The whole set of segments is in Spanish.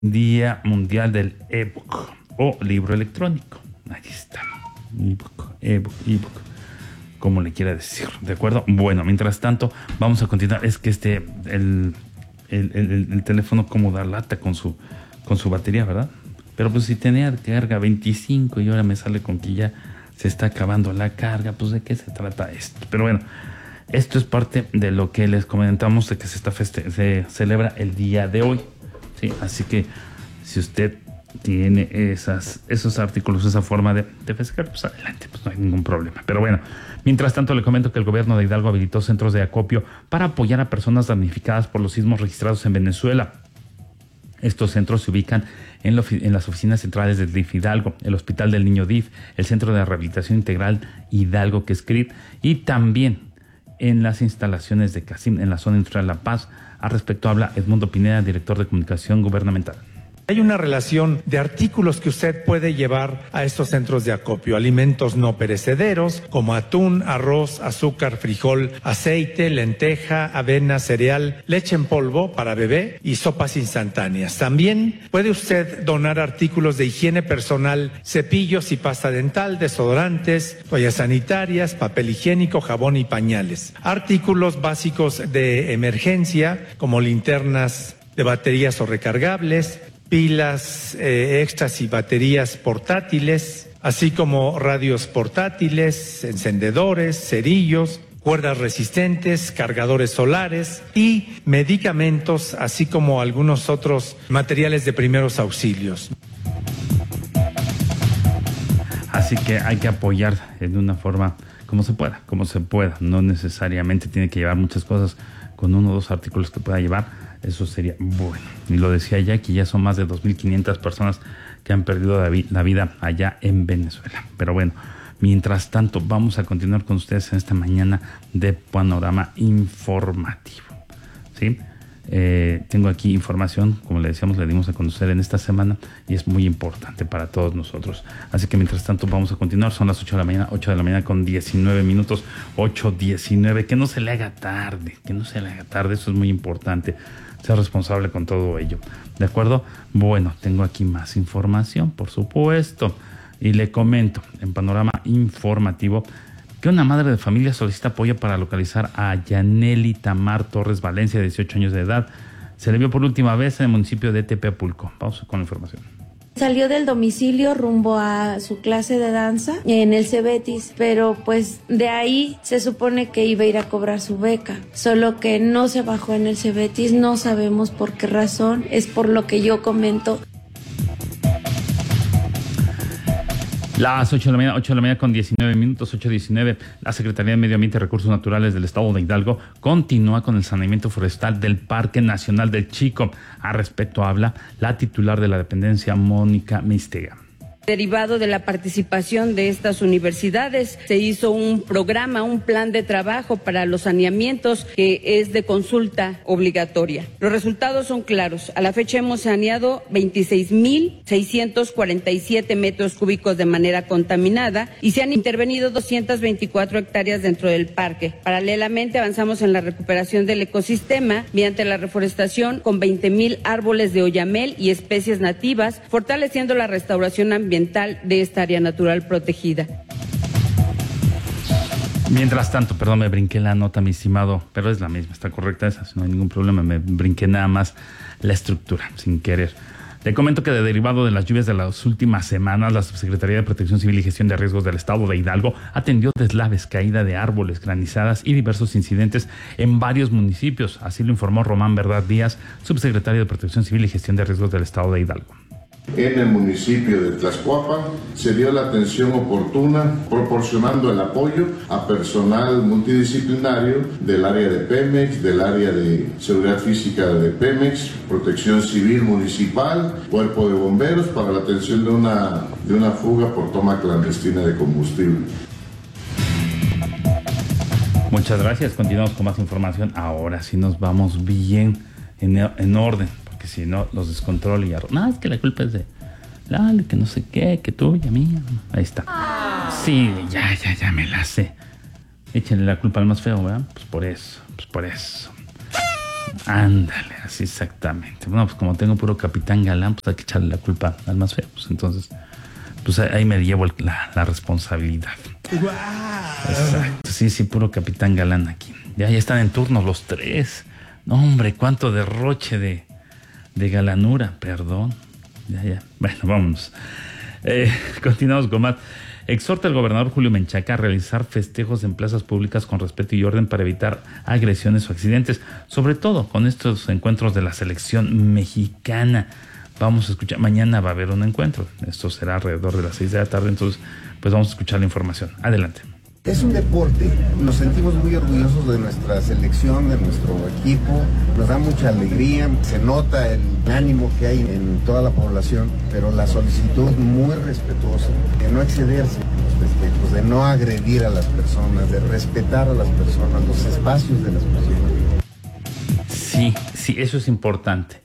Día Mundial del ebook o libro electrónico. Ahí está. Ebook, como le quiera decir, ¿de acuerdo? Bueno, mientras tanto, vamos a continuar. Es que el teléfono como da lata con su batería, ¿verdad? Pero pues si tenía carga 25 y ahora me sale con que ya se está acabando la carga, pues ¿de qué se trata esto? Pero bueno, esto es parte de lo que les comentamos de que se celebra el día de hoy, ¿sí? Así que si usted tiene esos artículos, esa forma de festejar, pues adelante, pues no hay ningún problema. Pero bueno, mientras tanto le comento que el gobierno de Hidalgo habilitó centros de acopio para apoyar a personas damnificadas por los sismos registrados en Venezuela. Estos centros se ubican en las oficinas centrales del DIF Hidalgo, el Hospital del Niño DIF, el Centro de Rehabilitación Integral Hidalgo Quescrit y también en las instalaciones de CACIM en la zona industrial La Paz. Al respecto habla Edmundo Pineda, director de Comunicación Gubernamental. Hay una relación de artículos que usted puede llevar a estos centros de acopio, alimentos no perecederos como atún, arroz, azúcar, frijol, aceite, lenteja, avena, cereal, leche en polvo para bebé y sopas instantáneas. También puede usted donar artículos de higiene personal, cepillos y pasta dental, desodorantes, toallas sanitarias, papel higiénico, jabón y pañales. Artículos básicos de emergencia como linternas de baterías o recargables, pilas extras y baterías portátiles, así como radios portátiles, encendedores, cerillos, cuerdas resistentes, cargadores solares y medicamentos, así como algunos otros materiales de primeros auxilios. Así que hay que apoyar de una forma como se pueda. No necesariamente tiene que llevar muchas cosas, con uno o dos artículos que pueda llevar. Eso sería bueno. Y lo decía ya que ya son más de 2.500 personas que han perdido la vida allá en Venezuela. Pero bueno, mientras tanto, vamos a continuar con ustedes en esta mañana de panorama informativo. ¿Sí? Tengo aquí información, como le decíamos, le dimos a conocer en esta semana y es muy importante para todos nosotros. Así que mientras tanto vamos a continuar. Son las 8 de la mañana con 19 minutos, 8:19. Que no se le haga tarde, eso es muy importante. Ser responsable con todo ello, ¿de acuerdo? Bueno, tengo aquí más información, por supuesto, y le comento en panorama informativo que una madre de familia solicita apoyo para localizar a Yaneli Tamar Torres Valencia, de 18 años de edad. Se le vio por última vez en el municipio de Tepeapulco. Vamos con la información. Salió del domicilio rumbo a su clase de danza en el Cebetis, pero pues de ahí se supone que iba a ir a cobrar su beca, solo que no se bajó en el Cebetis, no sabemos por qué razón, es por lo que yo comento. Las 8 de la mañana con 19 minutos, 8:19. La Secretaría de Medio Ambiente y Recursos Naturales del Estado de Hidalgo continúa con el saneamiento forestal del Parque Nacional del Chico. Al respecto habla la titular de la dependencia, Mónica Mistega. Derivado de la participación de estas universidades, se hizo un programa, un plan de trabajo para los saneamientos que es de consulta obligatoria. Los resultados son claros. A la fecha hemos saneado 26,647 metros cúbicos de manera contaminada y se han intervenido 224 hectáreas dentro del parque. Paralelamente avanzamos en la recuperación del ecosistema mediante la reforestación con 20,000 árboles de oyamel y especies nativas, fortaleciendo la restauración ambiental de esta área natural protegida. Mientras tanto, perdón, me brinqué la nota, mi estimado, pero es la misma, está correcta esa, no hay ningún problema, me brinqué nada más la estructura, sin querer. Le comento que derivado de las lluvias de las últimas semanas, la Subsecretaría de Protección Civil y Gestión de Riesgos del Estado de Hidalgo atendió deslaves, caída de árboles, granizadas y diversos incidentes en varios municipios. Así lo informó Román Verdad Díaz, subsecretario de Protección Civil y Gestión de Riesgos del Estado de Hidalgo. En el municipio de Tlaxcuapan se dio la atención oportuna, proporcionando el apoyo a personal multidisciplinario del área de Pemex, del área de seguridad física de Pemex, Protección Civil Municipal, Cuerpo de Bomberos, para la atención de una fuga por toma clandestina de combustible. Muchas gracias. Continuamos con más información. Ahora sí nos vamos bien en orden. Que si no, los descontrol y no, es que la culpa es de Lali, que no sé qué, que tuya, mía. Ahí está. Sí, ya me la sé. Échenle la culpa al más feo, ¿verdad? Pues por eso. Ándale, así exactamente. Bueno, pues como tengo puro capitán galán, pues hay que echarle la culpa al más feo. Pues entonces, pues ahí me llevo la responsabilidad. ¡Wow! Exacto, sí, puro capitán galán aquí. Ya están en turno los tres. No, hombre, cuánto derroche de galanura, perdón. Ya. Bueno, vámonos. Continuamos con más. Exhorta al gobernador Julio Menchaca a realizar festejos en plazas públicas con respeto y orden para evitar agresiones o accidentes, sobre todo con estos encuentros de la selección mexicana. Vamos a escuchar, mañana va a haber un encuentro, esto será alrededor de las 6 de la tarde, entonces pues vamos a escuchar la información. Adelante. Es un deporte, nos sentimos muy orgullosos de nuestra selección, de nuestro equipo, nos da mucha alegría, se nota el ánimo que hay en toda la población, pero la solicitud muy respetuosa, de no excederse en los festejos, de no agredir a las personas, de respetar a las personas, los espacios de las personas. Sí, eso es importante,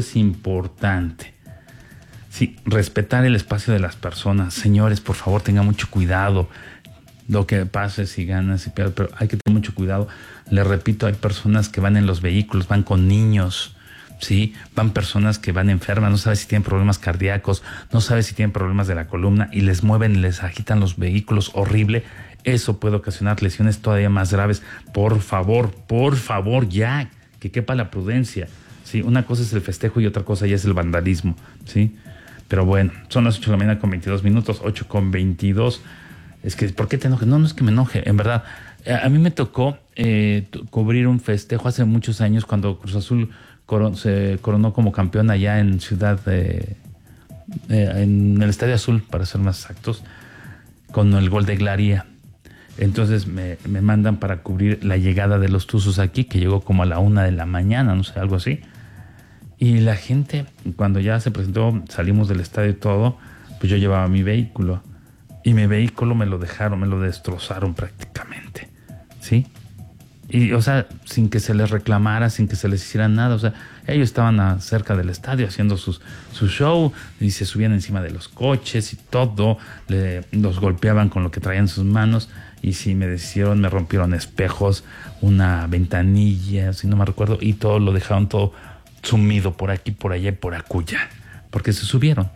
Sí, respetar el espacio de las personas. Señores, por favor, tengan mucho cuidado. Lo que pase, si ganas, si pierdes, pero hay que tener mucho cuidado. Les repito, hay personas que van en los vehículos, van con niños, ¿sí? Van personas que van enfermas, no sabes si tienen problemas cardíacos, no sabes si tienen problemas de la columna y les mueven, les agitan los vehículos horrible. Eso puede ocasionar lesiones todavía más graves. Por favor, ya, que quepa la prudencia, ¿sí? Una cosa es el festejo y otra cosa ya es el vandalismo, ¿sí? Pero bueno, son las 8 de la mañana con 22 minutos, 8 con 22. Es que, ¿por qué te enojes? No es que me enoje, en verdad. A mí me tocó cubrir un festejo hace muchos años cuando Cruz Azul se coronó como campeón allá en en el Estadio Azul, para ser más exactos, con el gol de Glaría. Entonces me mandan para cubrir la llegada de los Tuzos aquí, que llegó como a la 1 de la mañana, no sé, algo así. Y la gente, cuando ya se presentó, salimos del estadio y todo, pues yo llevaba mi vehículo. Y mi vehículo me lo destrozaron prácticamente, ¿sí? Y, o sea, sin que se les reclamara, sin que se les hiciera nada. O sea, ellos estaban cerca del estadio haciendo su show y se subían encima de los coches y todo. Los golpeaban con lo que traían en sus manos. Y sí, me rompieron espejos, una ventanilla, si no me recuerdo, y todo lo dejaron todo sumido por aquí, por allá y por acullá. Porque se subieron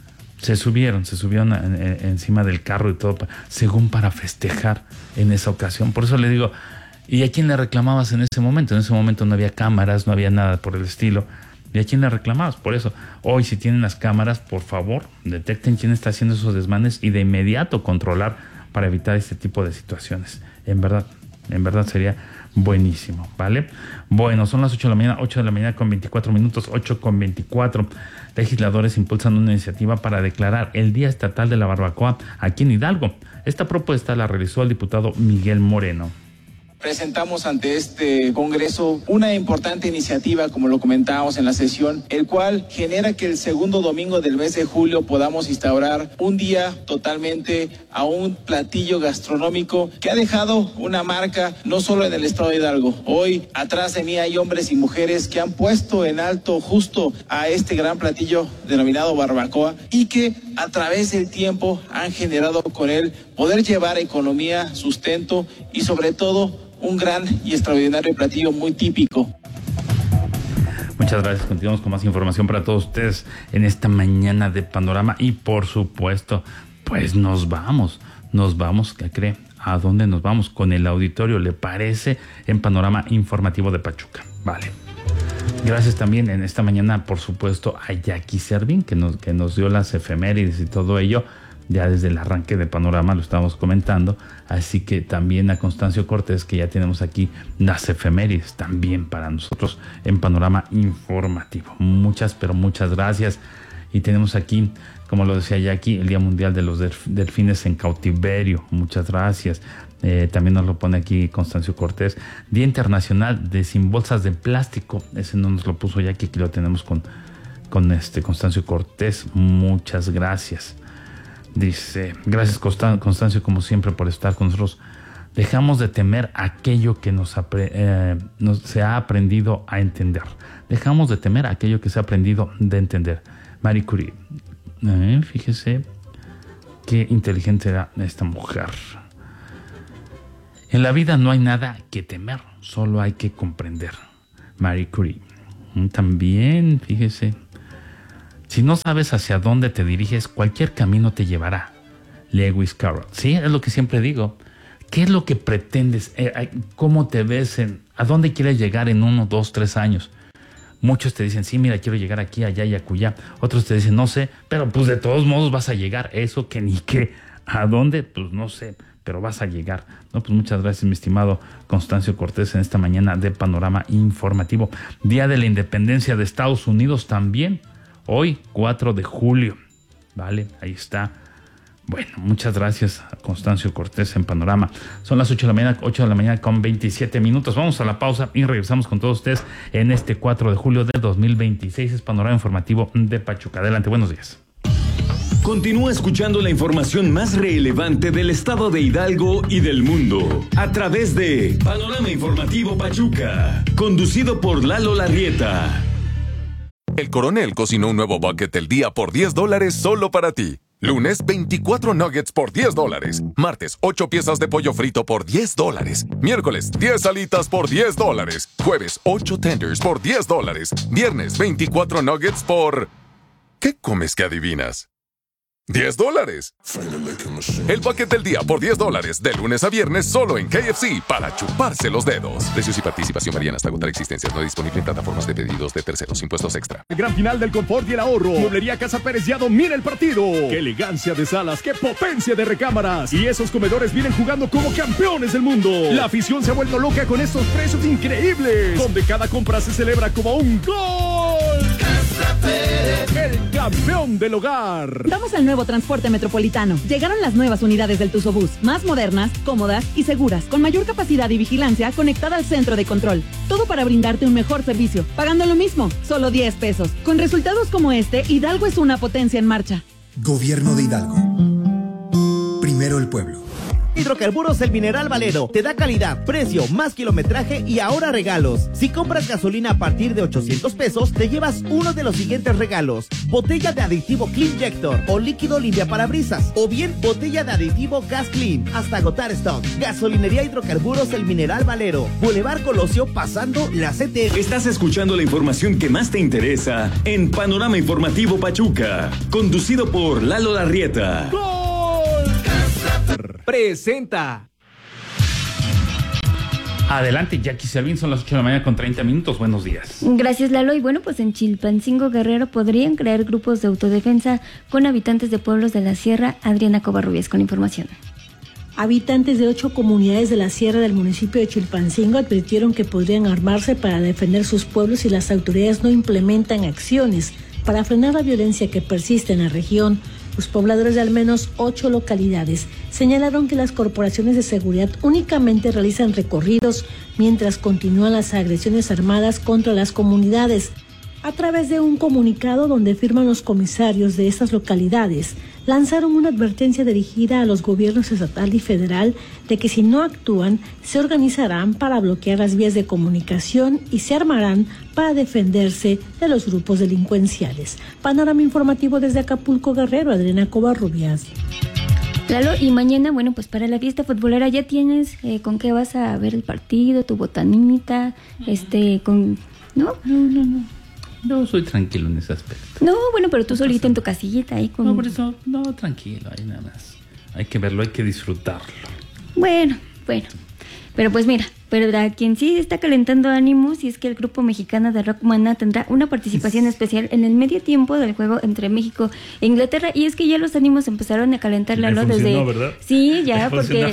encima del carro y todo, según para festejar en esa ocasión. Por eso le digo, ¿y a quién le reclamabas en ese momento? En ese momento no había cámaras, no había nada por el estilo. ¿Y a quién le reclamabas? Por eso, hoy si tienen las cámaras, por favor, detecten quién está haciendo esos desmanes y de inmediato controlar para evitar este tipo de situaciones. En verdad sería buenísimo, ¿vale? Bueno, son las 8 de la mañana con 24 minutos, 8 con 24. Legisladores impulsan una iniciativa para declarar el Día Estatal de la Barbacoa aquí en Hidalgo. Esta propuesta la realizó el diputado Miguel Moreno. Presentamos ante este Congreso una importante iniciativa, como lo comentábamos en la sesión, el cual genera que el segundo domingo del mes de julio podamos instaurar un día totalmente a un platillo gastronómico que ha dejado una marca no solo en el estado de Hidalgo. Hoy atrás de mí hay hombres y mujeres que han puesto en alto justo a este gran platillo denominado barbacoa y que a través del tiempo han generado con él poder llevar economía, sustento y sobre todo un gran y extraordinario platillo muy típico. Muchas gracias. Continuamos con más información para todos ustedes en esta mañana de Panorama. Y por supuesto, pues nos vamos. ¿Qué cree? ¿A dónde nos vamos? Con el auditorio, ¿le parece? En Panorama Informativo de Pachuca. Vale. Gracias también en esta mañana, por supuesto, a Jackie Servín, que nos dio las efemérides y todo ello. Ya desde el arranque de Panorama lo estábamos comentando, así que también a Constancio Cortés, que ya tenemos aquí las efemérides también para nosotros en Panorama Informativo. Muchas gracias. Y tenemos aquí, como lo decía Jackie, el Día Mundial de los Delfines en Cautiverio. Muchas gracias. También nos lo pone aquí Constancio Cortés. Día Internacional de Sin Bolsas de Plástico. Ese no nos lo puso Jackie, aquí lo tenemos con Constancio Cortés. Muchas gracias. Dice, gracias Constancio, como siempre, por estar con nosotros. Dejamos de temer aquello que se ha aprendido a entender. Dejamos de temer aquello que se ha aprendido de entender. Marie Curie. Fíjese qué inteligente era esta mujer. En la vida no hay nada que temer, solo hay que comprender. Marie Curie. También, fíjese, si no sabes hacia dónde te diriges, cualquier camino te llevará. Lewis Carroll. Sí, es lo que siempre digo. ¿Qué es lo que pretendes? ¿Cómo te ves? ¿A dónde quieres llegar en 1, 2, 3 años? Muchos te dicen, sí, mira, quiero llegar aquí, allá y acullá. Otros te dicen, no sé, pero pues de todos modos vas a llegar. Eso que ni qué. ¿A dónde? Pues no sé, pero vas a llegar. No, pues muchas gracias, mi estimado Constancio Cortés, en esta mañana de Panorama Informativo. Día de la Independencia de Estados Unidos también. Hoy, 4 de julio. Vale, ahí está. Bueno, muchas gracias a Constancio Cortés en Panorama. Son las 8 de la mañana con 27 minutos. Vamos a la pausa y regresamos con todos ustedes en este 4 de julio de 2026. Es Panorama Informativo de Pachuca. Adelante, buenos días. Continúa escuchando la información más relevante del estado de Hidalgo y del mundo a través de Panorama Informativo Pachuca, conducido por Lalo Larrieta. El Coronel cocinó un nuevo bucket del día por $10 solo para ti. Lunes, 24 nuggets por $10. Martes, 8 piezas de pollo frito por $10. Miércoles, 10 alitas por $10. Jueves, 8 tenders por $10. Viernes, 24 nuggets por... ¿Qué comes que adivinas? $10. El bucket del día por $10, de lunes a viernes solo en KFC, para chuparse los dedos. Precios y participación varían hasta agotar existencias. No disponible en plataformas de pedidos de terceros. Impuestos extra. El gran final del confort y el ahorro. Mueblería Casa Pérez ya domina el partido. Qué elegancia de salas, qué potencia de recámaras. Y esos comedores vienen jugando como campeones del mundo. La afición se ha vuelto loca con estos precios increíbles, donde cada compra se celebra como un gol. Casa Pérez, el campeón del hogar. Vamos al nuevo transporte metropolitano. Llegaron las nuevas unidades del Tuzobús, más modernas, cómodas y seguras, con mayor capacidad y vigilancia conectada al centro de control. Todo para brindarte un mejor servicio, pagando lo mismo, solo 10 pesos. Con resultados como este, Hidalgo es una potencia en marcha. Gobierno de Hidalgo. Primero el pueblo. Hidrocarburos El Mineral Valero te da calidad, precio, más kilometraje y ahora regalos. Si compras gasolina a partir de 800 pesos, te llevas uno de los siguientes regalos: botella de aditivo Cleanjector o líquido limpiaparabrisas, o bien botella de aditivo Gas Clean, hasta agotar stock. Gasolinería Hidrocarburos El Mineral Valero, Boulevard Colosio, pasando la CT. Estás escuchando la información que más te interesa en Panorama Informativo Pachuca, conducido por Lalo Larrieta. Presenta. Adelante, Jackie Selvin, son las 8 de la mañana con 30 minutos. Buenos días. Gracias, Lalo. Y bueno, pues en Chilpancingo, Guerrero, podrían crear grupos de autodefensa con habitantes de pueblos de la sierra. Adriana Covarrubias con información. Habitantes de 8 comunidades de la sierra del municipio de Chilpancingo advirtieron que podrían armarse para defender sus pueblos si las autoridades no implementan acciones para frenar la violencia que persiste en la región. Los pobladores de al menos 8 localidades señalaron que las corporaciones de seguridad únicamente realizan recorridos mientras continúan las agresiones armadas contra las comunidades. A través de un comunicado donde firman los comisarios de estas localidades, lanzaron una advertencia dirigida a los gobiernos estatal y federal de que si no actúan, se organizarán para bloquear las vías de comunicación y se armarán para defenderse de los grupos delincuenciales. Panorama informativo desde Acapulco, Guerrero, Adriana Covarrubias. Lalo, y mañana, bueno, pues para la fiesta futbolera ya tienes con qué vas a ver el partido, tu botanita, con... ¿No? No. Yo soy tranquilo en ese aspecto. No, bueno, pero tú solito en tu casillita ahí con... No, por eso, no, tranquilo, ahí nada más. Hay que verlo, hay que disfrutarlo. Bueno. Pero pues mira, pero a quien sí está calentando ánimos, y es que el grupo mexicano de rock Maná tendrá una participación especial en el medio tiempo del juego entre México e Inglaterra, y es que ya los ánimos empezaron a calentar, Lalo, desde... ¿verdad? Sí, ya, porque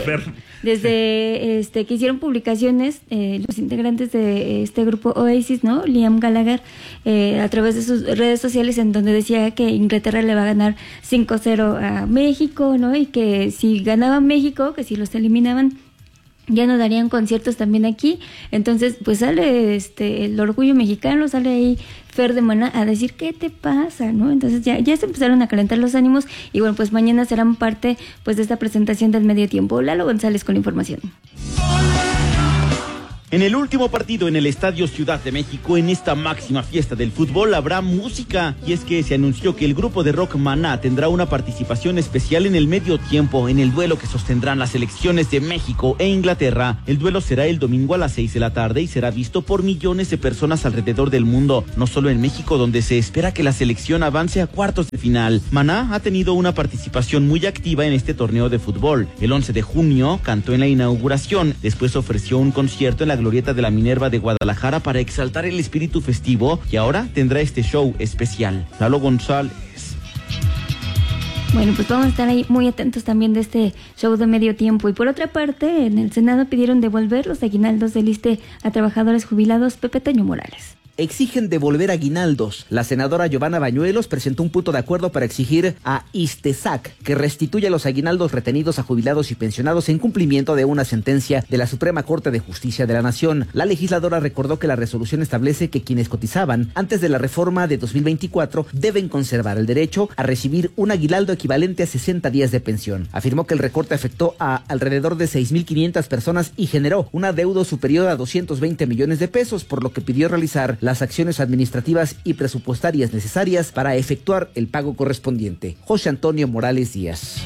desde que hicieron publicaciones los integrantes de este grupo Oasis, ¿no? Liam Gallagher, a través de sus redes sociales, en donde decía que Inglaterra le va a ganar 5-0 a México, ¿no? Y que si ganaba México, que si los eliminaban, ya no darían conciertos también aquí. Entonces pues sale el orgullo mexicano, sale ahí Fer de Maná a decir ¿qué te pasa? ¿No? Entonces ya se empezaron a calentar los ánimos, y bueno, pues mañana serán parte pues de esta presentación del medio tiempo. Lalo González con la información. En el último partido en el Estadio Ciudad de México, en esta máxima fiesta del fútbol, habrá música. Y es que se anunció que el grupo de rock Maná tendrá una participación especial en el medio tiempo, en el duelo que sostendrán las selecciones de México e Inglaterra. El duelo será el domingo a las 6 de la tarde y será visto por millones de personas alrededor del mundo, no solo en México, donde se espera que la selección avance a cuartos de final. Maná ha tenido una participación muy activa en este torneo de fútbol. El 11 de junio cantó en la inauguración, después ofreció un concierto en la Glorieta de la Minerva de Guadalajara para exaltar el espíritu festivo y ahora tendrá este show especial. Lalo González. Bueno, pues vamos a estar ahí muy atentos también de este show de medio tiempo. Y por otra parte, en el Senado pidieron devolver los aguinaldos del ISSSTE a trabajadores jubilados. Pepe Toño Morales. Exigen devolver aguinaldos. La senadora Giovanna Bañuelos presentó un punto de acuerdo para exigir a ISSSTESAC que restituya los aguinaldos retenidos a jubilados y pensionados en cumplimiento de una sentencia de la Suprema Corte de Justicia de la Nación. La legisladora recordó que la resolución establece que quienes cotizaban antes de la reforma de 2024 deben conservar el derecho a recibir un aguinaldo equivalente a 60 días de pensión. Afirmó que el recorte afectó a alrededor de 6,500 personas y generó un adeudo superior a 220 millones de pesos, por lo que pidió realizar las acciones administrativas y presupuestarias necesarias para efectuar el pago correspondiente. José Antonio Morales Díaz.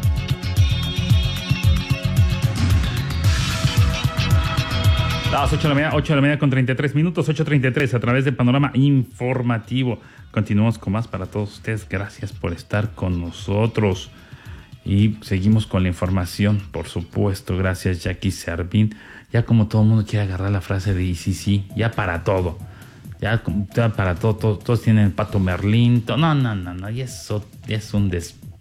Las 8 de la mañana con 33 minutos, 8:33 a través de Panorama Informativo. Continuamos con más para todos ustedes. Gracias por estar con nosotros. Y seguimos con la información, por supuesto. Gracias, Jackie Servín. Ya como todo el mundo quiere agarrar la frase de sí, ya para todo. Ya para todo, todos tienen el Pato Merlín. No, y eso es un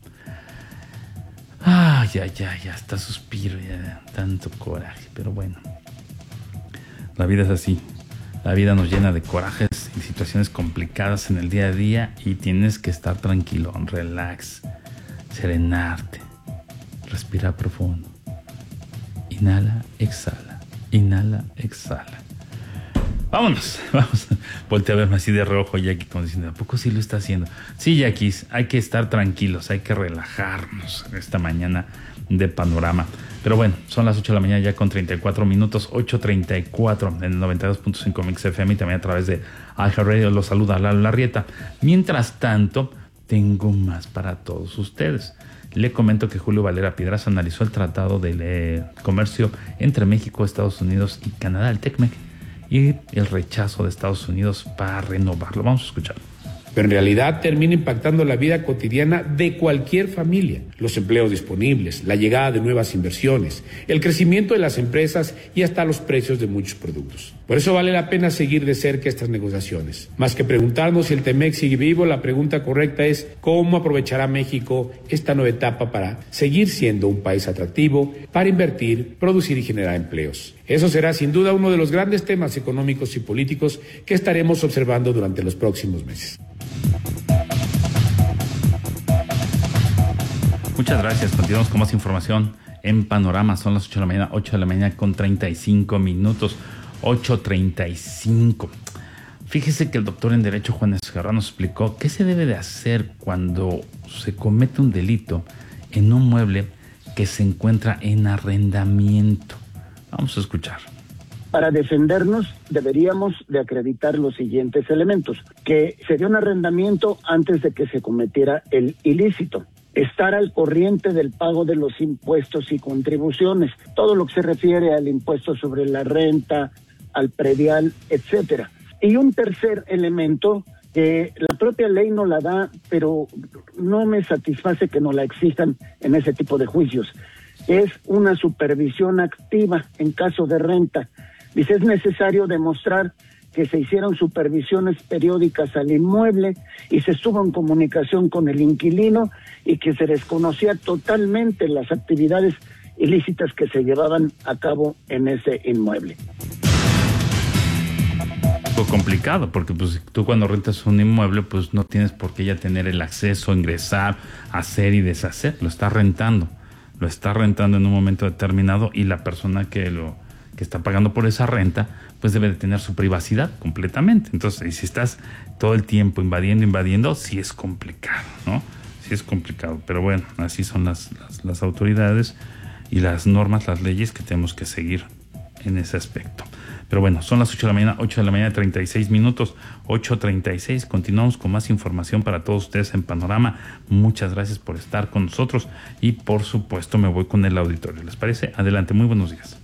ya hasta suspiro, ya tanto coraje. Pero bueno, la vida es así. La vida nos llena de corajes y situaciones complicadas en el día a día y tienes que estar tranquilo, relax, serenarte, respirar profundo. Inhala, exhala. Inhala, exhala. Vámonos. Voltea a verme así de rojo, Jackie, como diciendo, ¿a poco sí lo está haciendo? Sí, Jackie, hay que estar tranquilos, hay que relajarnos esta mañana de Panorama. Pero bueno, son las 8 de la mañana ya con 34 minutos, 8:34 en el 92.5 Mix FM y también a través de iHeartRadio. Los saluda Lalo Larrieta. Mientras tanto, tengo más para todos ustedes. Le comento que Julio Valera Piedras analizó el tratado de comercio entre México, Estados Unidos y Canadá, el TECMEC, y el rechazo de Estados Unidos para renovarlo. Vamos a escuchar. Pero en realidad termina impactando la vida cotidiana de cualquier familia. Los empleos disponibles, la llegada de nuevas inversiones, el crecimiento de las empresas y hasta los precios de muchos productos. Por eso vale la pena seguir de cerca estas negociaciones. Más que preguntarnos si el TEMEC sigue vivo, la pregunta correcta es cómo aprovechará México esta nueva etapa para seguir siendo un país atractivo, para invertir, producir y generar empleos. Eso será sin duda uno de los grandes temas económicos y políticos que estaremos observando durante los próximos meses. Muchas gracias. Continuamos con más información en Panorama. Son las 8 de la mañana con 35 minutos. 8:35. Fíjese que el doctor en Derecho Juan Esguerra nos explicó qué se debe de hacer cuando se comete un delito en un mueble que se encuentra en arrendamiento. Vamos a escuchar. Para defendernos deberíamos de acreditar los siguientes elementos: que se dio un arrendamiento antes de que se cometiera el ilícito, estar al corriente del pago de los impuestos y contribuciones, todo lo que se refiere al impuesto sobre la renta, al predial, etcétera. Y un tercer elemento que la propia ley no la da, pero no me satisface que no la exijan en ese tipo de juicios, es una supervisión activa en caso de renta. Dice, es necesario demostrar que se hicieron supervisiones periódicas al inmueble y se estuvo en comunicación con el inquilino y que se desconocía totalmente las actividades ilícitas que se llevaban a cabo en ese inmueble. Complicado, porque pues tú cuando rentas un inmueble pues no tienes por qué ya tener el acceso, ingresar, hacer y deshacer, lo estás rentando en un momento determinado y la persona que está pagando por esa renta pues debe de tener su privacidad completamente. Entonces, y si estás todo el tiempo invadiendo, sí es complicado, ¿no? Sí es complicado, pero bueno, así son las autoridades y las normas, las leyes que tenemos que seguir en ese aspecto. Pero bueno, son las 8 de la mañana, 8 de la mañana, 36 minutos, 8:36. Continuamos con más información para todos ustedes en Panorama. Muchas gracias por estar con nosotros y por supuesto me voy con el auditorio. ¿Les parece? Adelante, muy buenos días.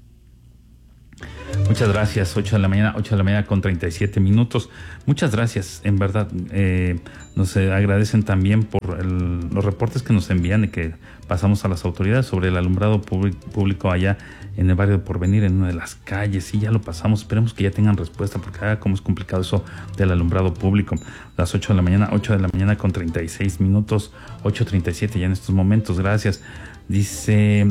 Muchas gracias, 8 de la mañana con 37 minutos. Muchas gracias, en verdad. Nos agradecen también por los reportes que nos envían y que pasamos a las autoridades sobre el alumbrado público allá en el barrio de Porvenir, en una de las calles. Sí, ya lo pasamos, esperemos que ya tengan respuesta, porque como es complicado eso del alumbrado público. Las 8 de la mañana con 36 minutos, 8:37 ya en estos momentos. Gracias. Dice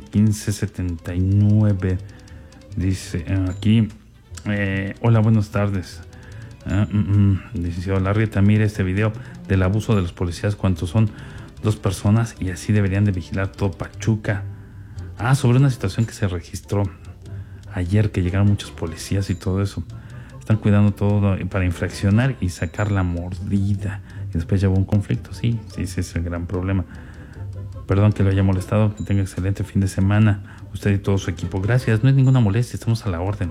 1579. Dice aquí, hola, buenas tardes. Licenciado Larrieta, mire este video del abuso de los policías, cuántos son 2 personas y así deberían de vigilar todo Pachuca. Sobre una situación que se registró ayer, que llegaron muchos policías y todo eso. Están cuidando todo para infraccionar y sacar la mordida. Y después llevó un conflicto. Sí, ese es el gran problema. Perdón que lo haya molestado, que tenga excelente fin de semana. Usted y todo su equipo. Gracias, no es ninguna molestia, estamos a la orden.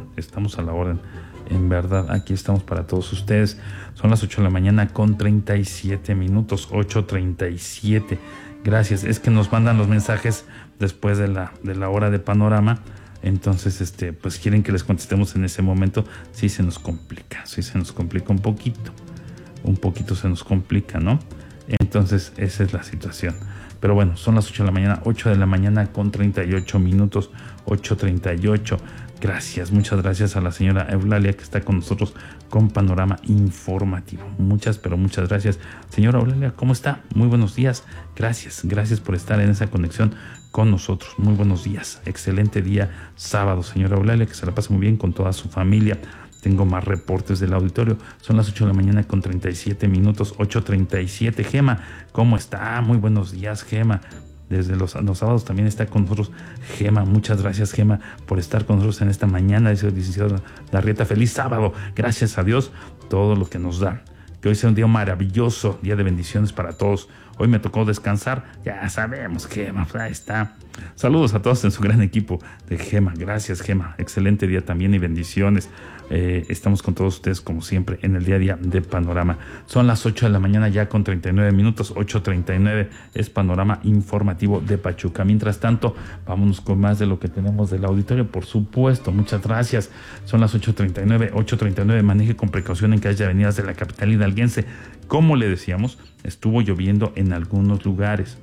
En verdad, aquí estamos para todos ustedes. Son las 8 de la mañana con 37 minutos, 8:37. Gracias, es que nos mandan los mensajes después de la hora de Panorama. Entonces, pues quieren que les contestemos en ese momento. Sí se nos complica un poquito. Un poquito se nos complica, ¿no? Entonces, esa es la situación. Pero bueno, son las 8 de la mañana con 38 minutos, 8:38. Gracias, muchas gracias a la señora Eulalia que está con nosotros con Panorama Informativo. Muchas gracias. Señora Eulalia, ¿cómo está? Muy buenos días. Gracias por estar en esa conexión con nosotros. Muy buenos días. Excelente día sábado, señora Eulalia, que se la pase muy bien con toda su familia. Tengo más reportes del auditorio. Son las 8 de la mañana con 37 minutos, 8:37. Gema, ¿cómo está? Muy buenos días, Gema. Desde los sábados también está con nosotros Gema. Muchas gracias, Gema, por estar con nosotros en esta mañana. Dice el licenciado Larrieta, feliz sábado. Gracias a Dios, todo lo que nos da. Que hoy sea un día maravilloso, día de bendiciones para todos. Hoy me tocó descansar, ya sabemos, Gema, ahí está. Saludos a todos en su gran equipo de Gema. Gracias, Gema. Excelente día también y bendiciones. Estamos con todos ustedes como siempre en el día a día de Panorama. Son las 8 de la mañana ya con 39 minutos, 8:39 es Panorama Informativo de Pachuca. Mientras tanto, vámonos con más de lo que tenemos del auditorio, por supuesto. Muchas gracias. Son las 8:39. Maneje con precaución en calles y avenidas de la capital hidalguense. Como le decíamos, estuvo lloviendo en algunos lugares.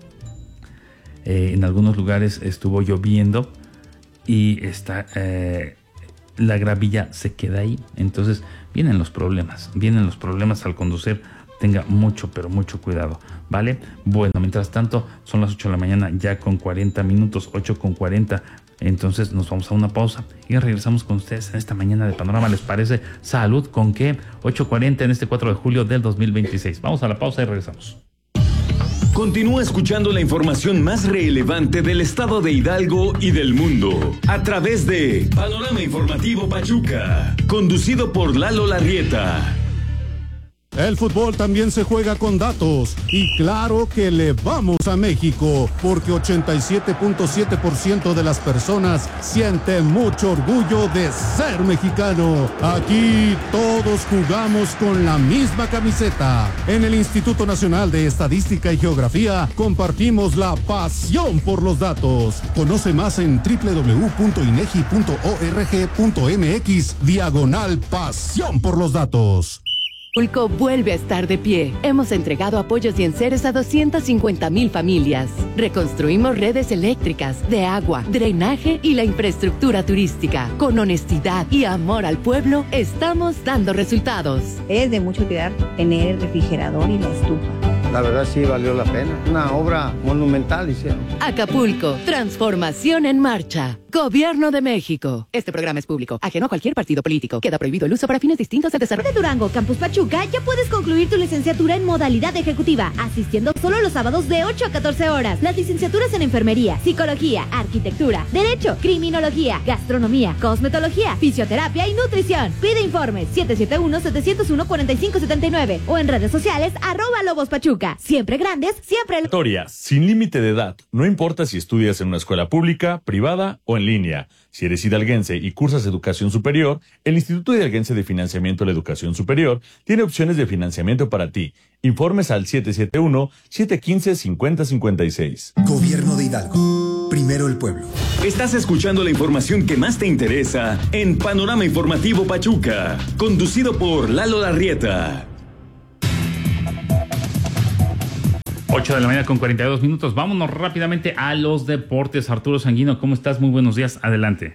Estuvo lloviendo y la gravilla se queda ahí. Entonces vienen los problemas al conducir. Tenga mucho cuidado, ¿vale? Bueno, mientras tanto, son las 8 de la mañana ya con 40 minutos, 8:40. Entonces nos vamos a una pausa y regresamos con ustedes en esta mañana de Panorama. ¿Les parece? Salud, ¿con qué? 8:40 en este 4 de julio del 2026. Vamos a la pausa y regresamos. Continúa escuchando la información más relevante del estado de Hidalgo y del mundo a través de Panorama Informativo Pachuca, conducido por Lalo Larrieta. El fútbol también se juega con datos y claro que le vamos a México porque 87.7% de las personas sienten mucho orgullo de ser mexicano. Aquí todos jugamos con la misma camiseta. En el Instituto Nacional de Estadística y Geografía compartimos la pasión por los datos. Conoce más en www.inegi.org.mx/pasión por los datos. Acapulco vuelve a estar de pie. Hemos entregado apoyos y enseres a 250,000 familias. Reconstruimos redes eléctricas, de agua, drenaje y la infraestructura turística. Con honestidad y amor al pueblo, estamos dando resultados. Es de mucho cuidar tener el refrigerador y la estufa. La verdad sí valió la pena. Una obra monumental hicieron. Acapulco, transformación en marcha. Gobierno de México. Este programa es público, ajeno a cualquier partido político. Queda prohibido el uso para fines distintos del desarrollo. De Durango, Campus Pachuca, ya puedes concluir tu licenciatura en modalidad ejecutiva, asistiendo solo los sábados de 8 a 14 horas. Las licenciaturas en enfermería, psicología, arquitectura, derecho, criminología, gastronomía, cosmetología, fisioterapia y nutrición. Pide informes 771-701-4579 o en redes sociales @lobospachuca. Siempre grandes, siempre... Sin límite de edad. No importa si estudias en una escuela pública, privada o en en línea. Si eres hidalguense y cursas educación superior, el Instituto Hidalguense de Financiamiento de la Educación Superior tiene opciones de financiamiento para ti. Informes al 771-715-5056. Gobierno de Hidalgo. Primero el pueblo. Estás escuchando la información que más te interesa en Panorama Informativo Pachuca, conducido por Lalo Larrieta. 8 de la mañana con 42 minutos. Vámonos rápidamente a los deportes. Arturo Sanguino, ¿cómo estás? Muy buenos días. Adelante.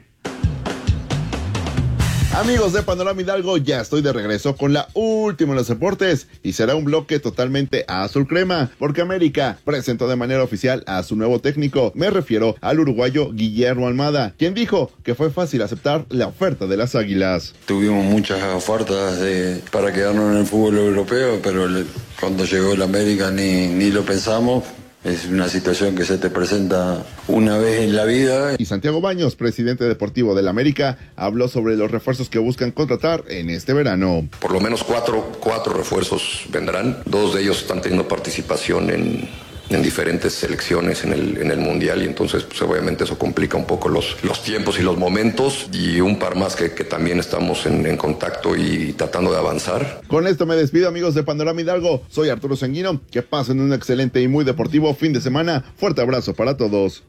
Amigos de Panorama Hidalgo, ya estoy de regreso con la última de los deportes y será un bloque totalmente azul crema porque América presentó de manera oficial a su nuevo técnico. Me refiero al uruguayo Guillermo Almada, quien dijo que fue fácil aceptar la oferta de las Águilas. Tuvimos muchas ofertas para quedarnos en el fútbol europeo, pero cuando llegó el América ni lo pensamos. Es una situación que se te presenta una vez en la vida. Y Santiago Baños, presidente deportivo del América, habló sobre los refuerzos que buscan contratar en este verano. Por lo menos cuatro refuerzos vendrán. 2 de ellos están teniendo participación en diferentes selecciones en el Mundial, y entonces pues obviamente eso complica un poco los tiempos y los momentos, y un par más que también estamos en contacto y tratando de avanzar. Con esto me despido, amigos de Panorama Hidalgo. Soy Arturo Sanguino. Que pasen un excelente y muy deportivo fin de semana. Fuerte abrazo para todos.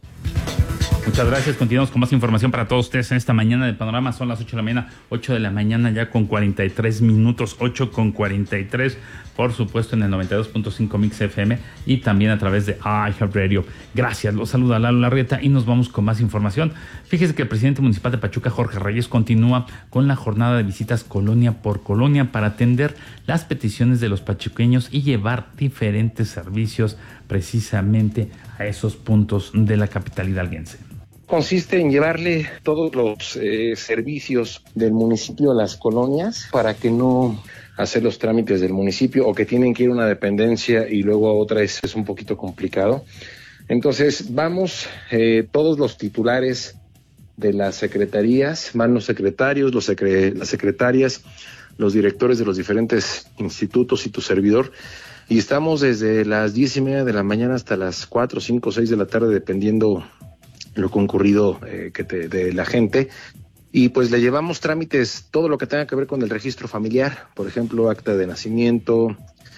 Muchas gracias. Continuamos con más información para todos ustedes en esta mañana de Panorama. Son las 8 de la mañana, 8 de la mañana ya con 43 minutos, 8 con 43, por supuesto en el 92.5 Mix FM y también a través de iHeartRadio. Gracias, los saluda Lalo Larrieta y nos vamos con más información. Fíjese que el presidente municipal de Pachuca, Jorge Reyes, continúa con la jornada de visitas colonia por colonia para atender las peticiones de los pachuqueños y llevar diferentes servicios precisamente a esos puntos de la capital hidalguense. Consiste en llevarle todos los servicios del municipio a las colonias para que no hacer los trámites del municipio o que tienen que ir a una dependencia y luego a otra es un poquito complicado. Entonces vamos todos los titulares de las secretarías, van los secretarios, las secretarias, los directores de los diferentes institutos y tu servidor. Y estamos desde las 10:30 de la mañana hasta las 4, 5, 6 de la tarde, dependiendo lo concurrido de la gente, y pues le llevamos trámites, todo lo que tenga que ver con el registro familiar, por ejemplo, acta de nacimiento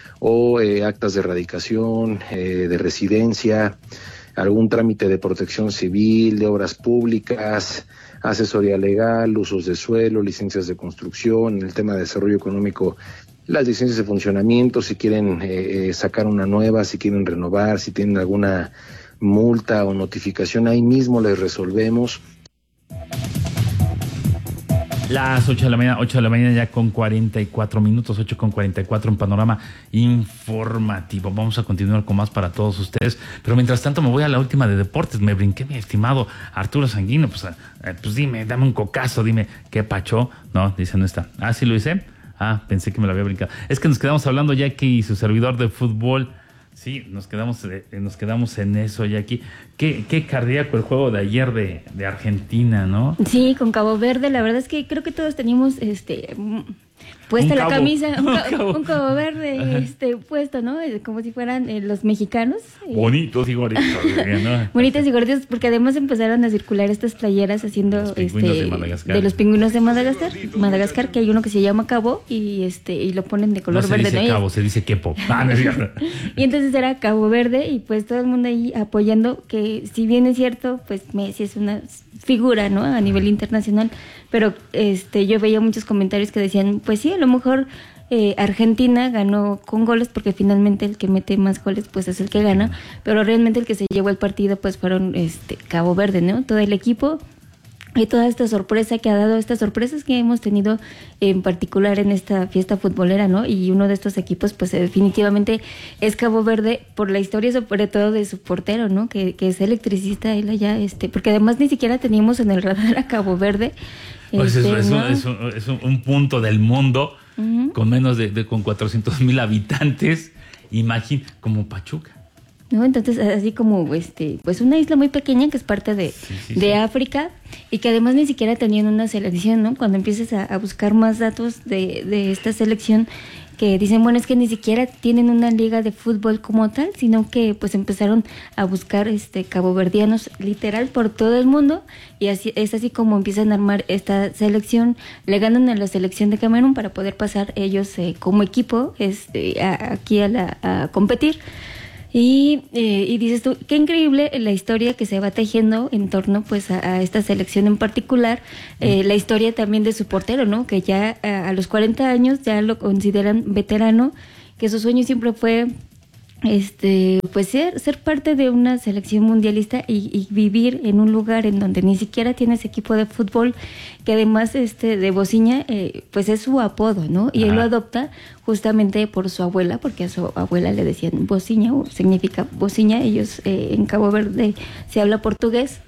o actas de erradicación, de residencia, algún trámite de protección civil, de obras públicas, asesoría legal, usos de suelo, licencias de construcción, el tema de desarrollo económico, las licencias de funcionamiento, si quieren sacar una nueva, si quieren renovar, si tienen alguna multa o notificación, ahí mismo les resolvemos. Las 8 de la mañana ya con 44 minutos, 8 con 44 en Panorama Informativo. Vamos a continuar con más para todos ustedes, pero mientras tanto me voy a la última de deportes. Me brinqué, mi estimado Arturo Sanguino, pues dime, dame un cocazo, dime, ¿qué pacho? No, dice no está. ¿Ah, sí lo hice? Ah, pensé que me lo había brincado. Es que nos quedamos hablando Jackie y su servidor de fútbol. Sí, nos quedamos en eso, Jackie. Qué cardíaco el juego de ayer de Argentina, ¿no? Sí, con Cabo Verde, la verdad es que creo que todos teníamos puesta la camisa, un Cabo Verde puesto, ¿no? Como si fueran los mexicanos. Bonitos y gorditos, ¿no? Bonitos y gorditos, porque además empezaron a circular estas playeras haciendo de los pingüinos de Madagascar, que hay uno que se llama Cabo y lo ponen de color verde, ¿no? Se dice Cabo, se dice Kepo. Y entonces era Cabo Verde y pues todo el mundo ahí apoyando, que si bien es cierto, pues Messi es una figura, ¿no? A nivel internacional, pero yo veía muchos comentarios que decían, pues sí, a lo mejor Argentina ganó con goles porque finalmente el que mete más goles pues es el que gana, pero realmente el que se llevó el partido pues fueron Cabo Verde, ¿no? Todo el equipo y toda esta sorpresa que ha dado, estas sorpresas que hemos tenido en particular en esta fiesta futbolera, ¿no? Y uno de estos equipos pues definitivamente es Cabo Verde por la historia sobre todo de su portero, ¿no? Que es electricista, él allá, porque además ni siquiera teníamos en el radar a Cabo Verde. Pues es un punto del mundo con menos con 400,000 habitantes, como Pachuca. ¿No? Entonces, así como pues una isla muy pequeña que es parte de África y que además ni siquiera tenían una selección, ¿no? Cuando empieces a buscar más datos de esta selección que dicen, bueno, es que ni siquiera tienen una liga de fútbol como tal, sino que pues empezaron a buscar caboverdianos literal por todo el mundo, y así es así como empiezan a armar esta selección. Le ganan a la selección de Camerún para poder pasar ellos como equipo aquí a competir. Y dices tú, qué increíble la historia que se va tejiendo en torno pues a esta selección en particular, la historia también de su portero, ¿no? Que ya a los 40 años ya lo consideran veterano, que su sueño siempre fue pues ser parte de una selección mundialista y vivir en un lugar en donde ni siquiera tienes equipo de fútbol, que además de Bociña pues es su apodo, ¿no? Y él lo adopta justamente por su abuela, porque a su abuela le decían Bociña, o significa Bociña. Ellos en Cabo Verde se habla portugués.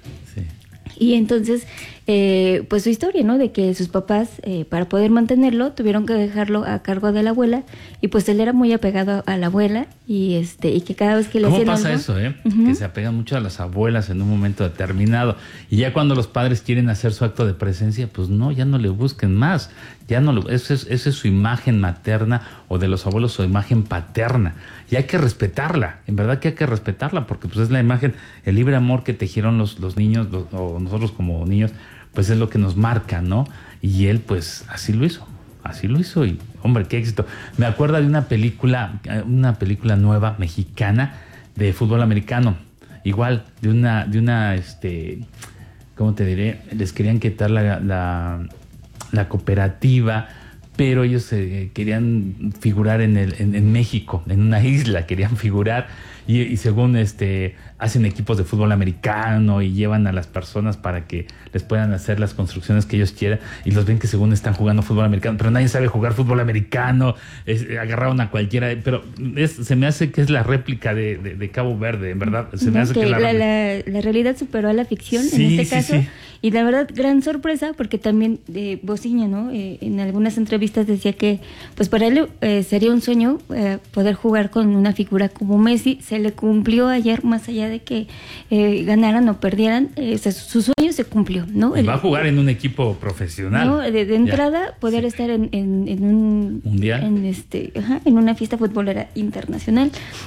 Y entonces, pues su historia, ¿no? De que sus papás, para poder mantenerlo, tuvieron que dejarlo a cargo de la abuela, y pues él era muy apegado a la abuela, y que cada vez que le hacían algo... ¿Cómo pasa eso, Que se apegan mucho a las abuelas en un momento determinado, y ya cuando los padres quieren hacer su acto de presencia, pues no, ya no le busquen más, ya no esa es su imagen materna, o de los abuelos su imagen paterna, y hay que respetarla, en verdad que hay que respetarla, porque pues es la imagen, el libre amor que tejieron los niños, o nosotros como niños, pues es lo que nos marca, ¿no? Y él pues así lo hizo, y hombre, qué éxito. Me acuerdo de una película nueva mexicana de fútbol americano, igual de una ¿cómo te diré? Les querían quitar la cooperativa, pero ellos querían figurar en México, en una isla querían figurar, y según hacen equipos de fútbol americano y llevan a las personas para que les puedan hacer las construcciones que ellos quieran, y los ven que según están jugando fútbol americano, pero nadie sabe jugar fútbol americano, agarraron a cualquiera, pero se me hace que es la réplica de Cabo Verde, en verdad, se me hace que la realidad superó a la ficción, en este caso. Sí. Y la verdad, gran sorpresa, porque también Bociña, ¿no? En algunas entrevistas decía que pues para él sería un sueño poder jugar con una figura como Messi. Se le cumplió ayer, más allá de que ganaran o perdieran, su sueño se cumplió, ¿no? Va a jugar en un equipo profesional. No, de entrada, poder estar en un mundial, en una fiesta futbolera internacional,